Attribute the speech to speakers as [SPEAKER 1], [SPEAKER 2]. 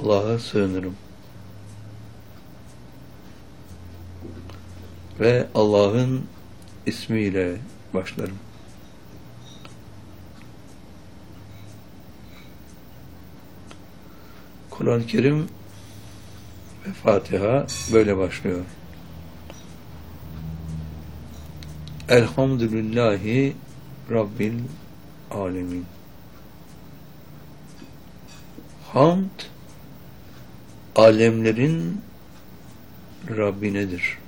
[SPEAKER 1] Allah'a sığınırım. Ve Allah'ın ismiyle başlarım. Kur'an-ı Kerim ve Fatiha böyle başlıyor. Elhamdülillahi Rabbil Alemin. Hamd alemlerin Rabbinedir.